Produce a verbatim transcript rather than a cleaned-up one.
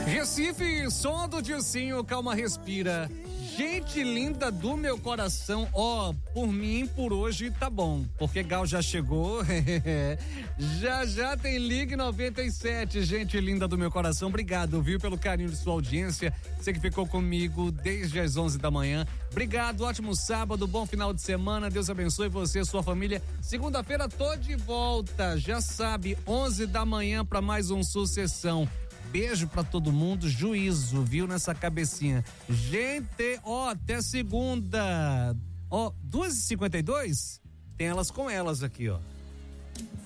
Recife, som do Dilcinho, calma, respira. Gente linda do meu coração, ó, oh, por mim, por hoje tá bom, porque Gal já chegou, já já tem Ligue noventa e sete, gente linda do meu coração, obrigado, viu, pelo carinho de sua audiência, você que ficou comigo desde as onze da manhã, obrigado, ótimo sábado, bom final de semana, Deus abençoe você e sua família, segunda-feira tô de volta, já sabe, onze da manhã pra mais um Sucessão. Beijo pra todo mundo, juízo, viu, nessa cabecinha. Gente, ó, até segunda. Ó, duas e cinquenta e dois? Tem elas com elas aqui, ó.